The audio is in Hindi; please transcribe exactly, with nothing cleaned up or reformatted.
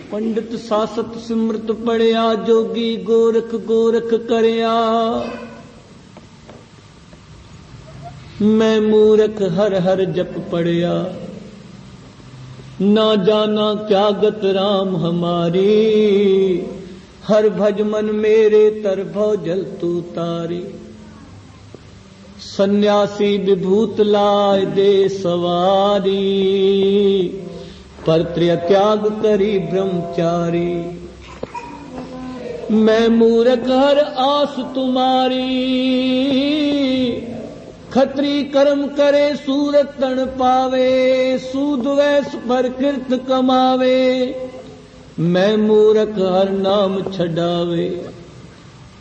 पंडित सासत सिमरत पढ़िया, जोगी गोरख गोरख करया। मैं मूरख हर हर जप पढ़िया, ना जाना क्या गत राम हमारी। हर भज मन मेरे तरभव जल तू तारी। सन्यासी विभूत लाय दे सवारी, पर त्याग करी ब्रह्मचारी। मैं मूरख हर आस तुम्हारी, खत्री कर्म करे सूरत तन पावे। सूद वैस पर कृत कमावे, मैं मूरख हर नाम छडावे।